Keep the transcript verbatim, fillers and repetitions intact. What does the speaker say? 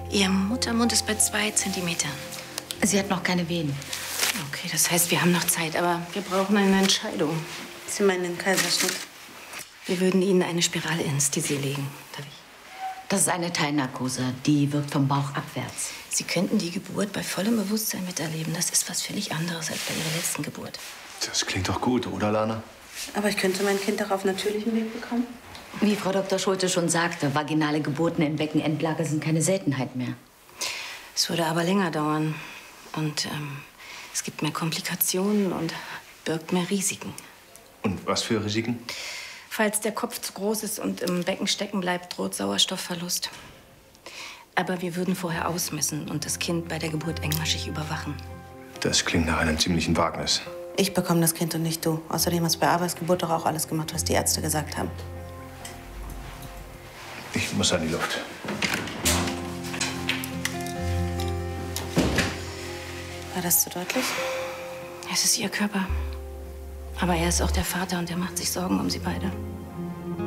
Ihr Muttermund ist bei zwei Zentimetern. Sie hat noch keine Wehen. Okay, das heißt, wir haben noch Zeit, aber wir brauchen eine Entscheidung. Sie meinen den Kaiserschnitt? Wir würden Ihnen eine Spiralanästhesie legen. Darf ich? Das ist eine Teilnarkose. Die wirkt vom Bauch abwärts. Sie könnten die Geburt bei vollem Bewusstsein miterleben. Das ist was völlig anderes als bei Ihrer letzten Geburt. Das klingt doch gut, oder, Lana? Aber ich könnte mein Kind auch auf natürlichem Weg bekommen? Wie Frau Doktor Schulte schon sagte, vaginale Geburten in Beckenendlage sind keine Seltenheit mehr. Es würde aber länger dauern. Und ähm, es gibt mehr Komplikationen und birgt mehr Risiken. Und was für Risiken? Falls der Kopf zu groß ist und im Becken stecken bleibt, droht Sauerstoffverlust. Aber wir würden vorher ausmessen und das Kind bei der Geburt engmaschig überwachen. Das klingt nach einem ziemlichen Wagnis. Ich bekomme das Kind und nicht du. Außerdem hast du bei Abbas Geburt doch auch alles gemacht, was die Ärzte gesagt haben. Ich muss an die Luft. War das zu deutlich? Es ist ihr Körper. Aber er ist auch der Vater und er macht sich Sorgen um sie beide.